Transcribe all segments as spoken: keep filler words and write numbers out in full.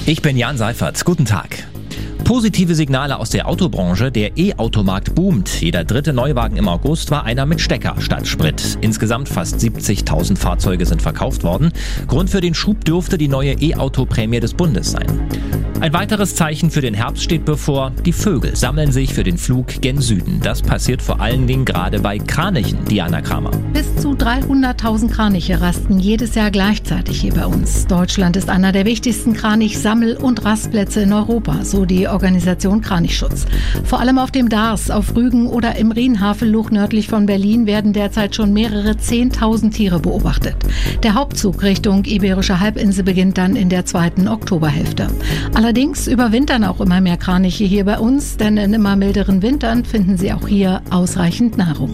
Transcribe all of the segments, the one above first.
Ich bin Jan Seifert. Guten Tag. Positive Signale aus der Autobranche. Der E-Automarkt boomt. Jeder dritte Neuwagen im August war einer mit Stecker statt Sprit. Insgesamt fast siebzigtausend Fahrzeuge sind verkauft worden. Grund für den Schub dürfte die neue E-Auto-Prämie des Bundes sein. Ein weiteres Zeichen für den Herbst steht bevor. Die Vögel sammeln sich für den Flug gen Süden. Das passiert vor allen Dingen gerade bei Kranichen, Diana Kramer. Bis zu dreihunderttausend Kraniche rasten jedes Jahr gleichzeitig hier bei uns. Deutschland ist einer der wichtigsten Kranich-Sammel- und Rastplätze in Europa, so die Organisation Kranichschutz. Vor allem auf dem Darß, auf Rügen oder im Rheinhavelluch nördlich von Berlin werden derzeit schon mehrere zehntausend Tiere beobachtet. Der Hauptzug Richtung Iberische Halbinsel beginnt dann in der zweiten Oktoberhälfte. Allerdings überwintern auch immer mehr Kraniche hier bei uns, denn in immer milderen Wintern finden sie auch hier ausreichend Nahrung.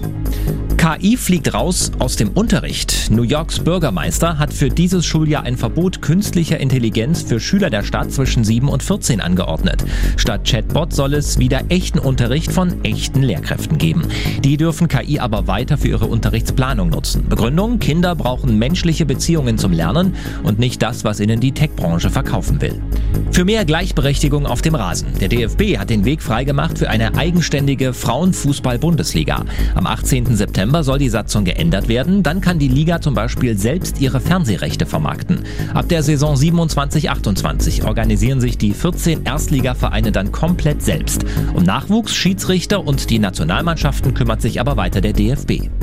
K I fliegt raus aus dem Unterricht. New Yorks Bürgermeister hat für dieses Schuljahr ein Verbot künstlicher Intelligenz für Schüler der Stadt zwischen sieben und vierzehn angeordnet. Statt Chatbot soll es wieder echten Unterricht von echten Lehrkräften geben. Die dürfen K I aber weiter für ihre Unterrichtsplanung nutzen. Begründung: Kinder brauchen menschliche Beziehungen zum Lernen und nicht das, was ihnen die Tech-Branche verkaufen will. Für mehr Gleichberechtigung auf dem Rasen. Der D F B hat den Weg freigemacht für eine eigenständige Frauenfußball-Bundesliga. Am achtzehnten September soll die Satzung geändert werden. Dann kann die Liga zum Beispiel selbst ihre Fernsehrechte vermarkten. Ab der Saison siebenundzwanzig achtundzwanzig organisieren sich die vierzehn Erstligavereine dann komplett selbst. Um Nachwuchs, Schiedsrichter und die Nationalmannschaften kümmert sich aber weiter der D F B.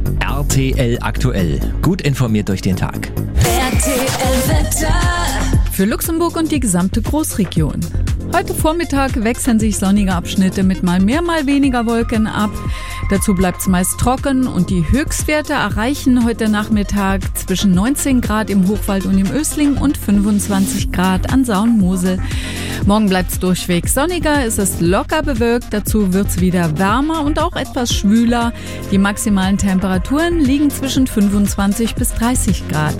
R T L aktuell. Gut informiert durch den Tag. R T L-Wetter. Für Luxemburg und die gesamte Großregion. Heute Vormittag wechseln sich sonnige Abschnitte mit mal mehr, mal weniger Wolken ab. Dazu bleibt es meist trocken und die Höchstwerte erreichen heute Nachmittag zwischen neunzehn Grad im Hochwald und im Ösling und fünfundzwanzig Grad an Saar und Mosel. Morgen bleibt es durchweg sonniger, es ist locker bewölkt, dazu wird es wieder wärmer und auch etwas schwüler. Die maximalen Temperaturen liegen zwischen fünfundzwanzig bis dreißig Grad.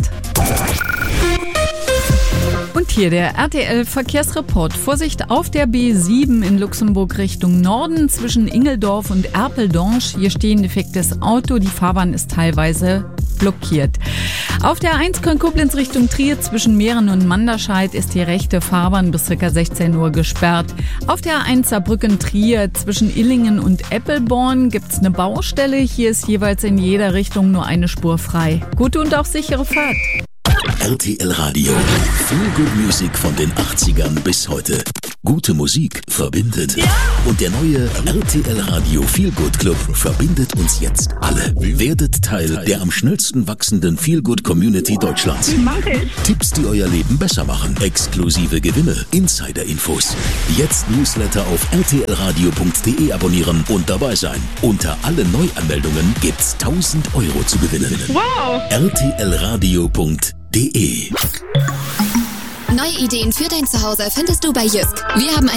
Und hier der R T L-Verkehrsreport. Vorsicht auf der B sieben in Luxemburg Richtung Norden zwischen Ingeldorf und Erpeldange. Hier steht ein defektes Auto, die Fahrbahn ist teilweise blockiert. Auf der eins Köln-Koblenz Richtung Trier zwischen Mähren und Manderscheid ist die rechte Fahrbahn bis ca. sechzehn Uhr gesperrt. Auf der eins Saarbrücken-Trier zwischen Illingen und Eppelborn gibt's eine Baustelle. Hier ist jeweils in jeder Richtung nur eine Spur frei. Gute und auch sichere Fahrt. R T L Radio. Feel Good Music von den achtzigern bis heute. Gute Musik verbindet. Ja! Und der neue R T L Radio Feel Good Club verbindet uns jetzt alle. Werdet Teil der am schnellsten wachsenden Feel Good Community Deutschlands. Mach ich. Tipps, die euer Leben besser machen. Exklusive Gewinne. Insider-Infos. Jetzt Newsletter auf r t l radio punkt d e abonnieren und dabei sein. Unter alle Neuanmeldungen gibt's tausend Euro zu gewinnen. Wow! r t l radio punkt d e Neue Ideen für dein Zuhause findest du bei Jysk. Wir haben